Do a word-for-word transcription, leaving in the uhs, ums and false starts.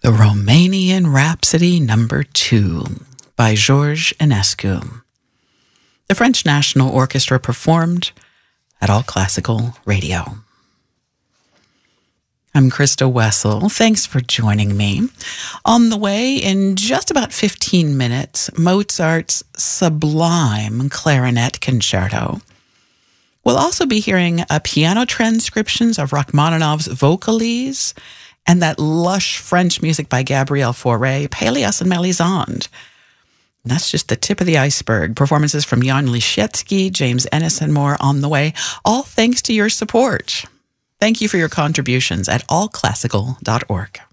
The Romanian Rhapsody Number Two by Georges Enescu. The French National Orchestra performed at All Classical Radio. I'm Krista Wessel. Thanks for joining me. On the way, in just about fifteen minutes, Mozart's sublime clarinet concerto. We'll also be hearing a piano transcriptions of Rachmaninoff's Vocalise and that lush French music by Gabriel Fauré, Pélias and Mélisande. And that's just the tip of the iceberg. Performances from Jan Lisiecki, James Ennis, and more on the way, all thanks to your support. Thank you for your contributions at all classical dot org.